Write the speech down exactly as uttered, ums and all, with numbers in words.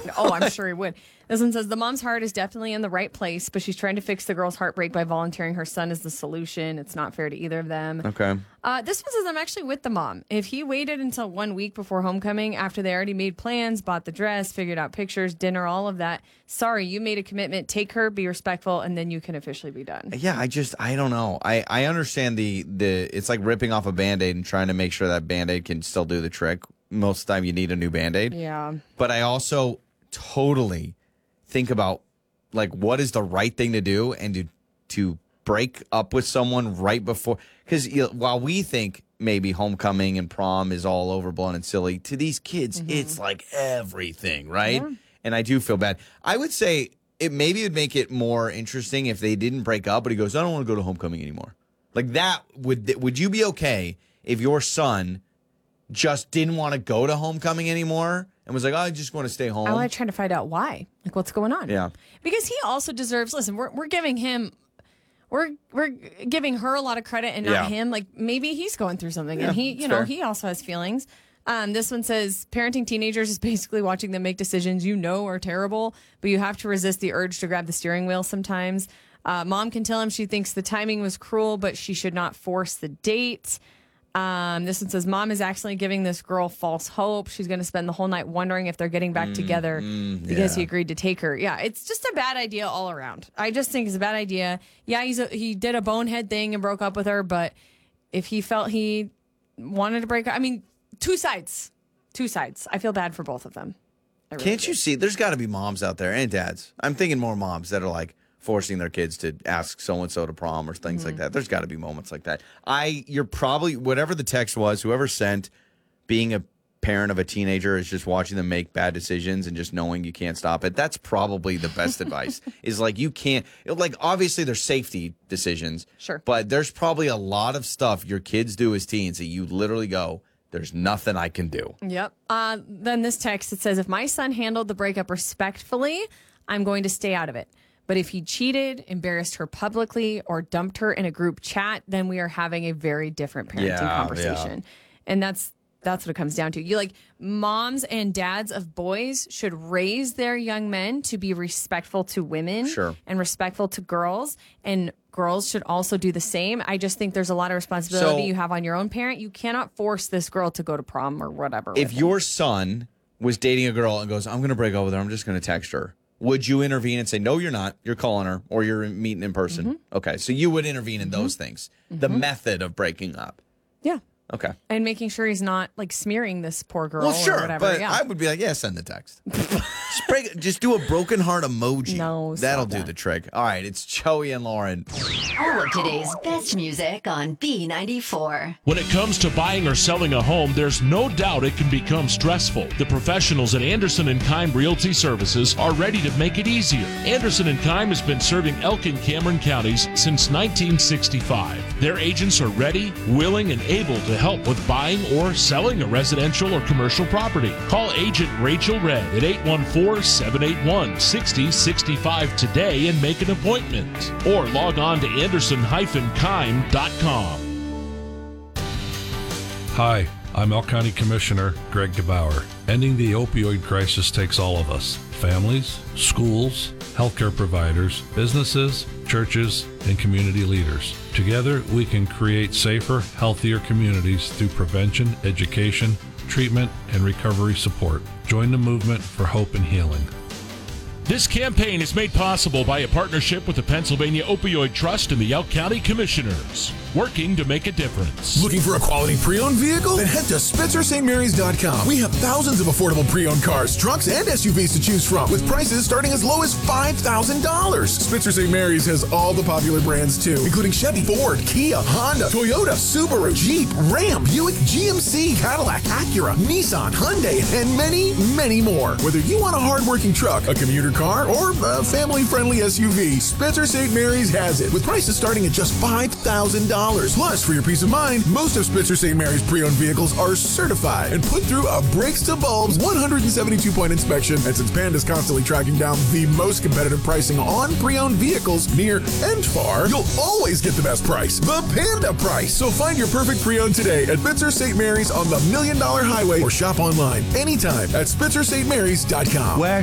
Oh, I'm sure he would. This one says, the mom's heart is definitely in the right place, but she's trying to fix the girl's heartbreak by volunteering her son as the solution. It's not fair to either of them. Okay. Uh, this one says, I'm actually with the mom. If he waited until one week before homecoming, after they already made plans, bought the dress, figured out pictures, dinner, all of that, sorry, you made a commitment. Take her, be respectful, and then you can officially be done. Yeah, I just, I don't know. I, I understand the, the, it's like ripping off a Band-Aid and trying to make sure that Band-Aid can still do the trick. Most of the time you need a new Band-Aid. Yeah. But I also totally think about, like, what is the right thing to do and to, to break up with someone right before. Because you know, while we think maybe homecoming and prom is all overblown and silly, to these kids, mm-hmm. it's like everything, right? Yeah. And I do feel bad. I would say it maybe would make it more interesting if they didn't break up, but he goes, I don't want to go to homecoming anymore. Like that, would would you be okay if your son just didn't want to go to homecoming anymore and was like, oh, I just want to stay home? I want to try to find out why. Like, what's going on? Yeah. Because he also deserves, listen, we're we're giving him, we're we're giving her a lot of credit and not yeah. him. Like, maybe he's going through something yeah, and he, you know, fair. he also has feelings. Um, this one says, parenting teenagers is basically watching them make decisions you know are terrible, but you have to resist the urge to grab the steering wheel sometimes. Uh, mom can tell him she thinks the timing was cruel, but she should not force the date. Um, this one says, mom is actually giving this girl false hope. She's going to spend the whole night wondering if they're getting back mm, together mm, because yeah. he agreed to take her. Yeah, it's just a bad idea all around. I just think it's a bad idea. Yeah, he's a, he did a bonehead thing and broke up with her, but if he felt he wanted to break up, I mean, two sides. Two sides. I feel bad for both of them. Really Can't do. you see? There's got to be moms out there and dads. I'm thinking more moms that are like, forcing their kids to ask so-and-so to prom or things mm-hmm. like that. There's got to be moments like that. I, you're probably, whatever the text was, whoever sent, being a parent of a teenager is just watching them make bad decisions and just knowing you can't stop it. That's probably the best advice is like, you can't, like, obviously there's safety decisions. Sure. But there's probably a lot of stuff your kids do as teens that you literally go, there's nothing I can do. Yep. Uh, then this text, it says, if my son handled the breakup respectfully, I'm going to stay out of it. But if he cheated, embarrassed her publicly, or dumped her in a group chat, then we are having a very different parenting yeah, conversation. Yeah. And that's that's what it comes down to. You like moms and dads of boys should raise their young men to be respectful to women sure. and respectful to girls. And girls should also do the same. I just think there's a lot of responsibility so, you have on your own parent. You cannot force this girl to go to prom or whatever. If your son was dating a girl and goes, I'm going to break up with her, I'm just going to text her. Would you intervene and say, no, you're not, you're calling her, or you're meeting in person? Mm-hmm. Okay, so you would intervene in mm-hmm. those things. Mm-hmm. The method of breaking up. Yeah. Okay. And making sure he's not, like, smearing this poor girl well, sure, or whatever. But yeah. I would be like, yeah, send the text. just, break, just do a broken heart emoji. No, That'll do that. the trick. All right, it's Joey and Lauren. All of today's best music on B ninety-four. When it comes to buying or selling a home, there's no doubt it can become stressful. The professionals at Anderson and Keim Realty Services are ready to make it easier. Anderson and Keim has been serving Elk and Cameron counties since nineteen sixty-five. Their agents are ready, willing, and able to help with buying or selling a residential or commercial property. Call agent Rachel Red at eight one four, seven eight one, six zero six five today and make an appointment. Or log on to anderson dash keim dot com. Hi, I'm Elk County Commissioner Greg DeBauer. Ending the opioid crisis takes all of us. Families, schools, healthcare providers, businesses, churches, and community leaders. Together, we can create safer, healthier communities through prevention, education, treatment, and recovery support. Join the movement for hope and healing. This campaign is made possible by a partnership with the Pennsylvania Opioid Trust and the Elk County Commissioners, working to make a difference. Looking for a quality pre-owned vehicle? Then head to Spitzer Saint Marys dot com. We have thousands of affordable pre-owned cars, trucks, and S U Vs to choose from, with prices starting as low as five thousand dollars. Spitzer Saint Marys has all the popular brands too, including Chevy, Ford, Kia, Honda, Toyota, Subaru, Jeep, Ram, Buick, G M C, Cadillac, Acura, Nissan, Hyundai, and many, many more. Whether you want a hard-working truck, a commuter car, or a family-friendly S U V, Spitzer Saint Marys has it, with prices starting at just five thousand dollars. Plus, for your peace of mind, most of Spitzer Saint Marys pre-owned vehicles are certified and put through a brakes-to-bulbs one hundred seventy-two point inspection. And since Panda's constantly tracking down the most competitive pricing on pre-owned vehicles near and far, you'll always get the best price, the Panda price. So find your perfect pre-owned today at Spitzer Saint Marys on the Million Dollar Highway, or shop online anytime at Spitzer Saint Marys dot com.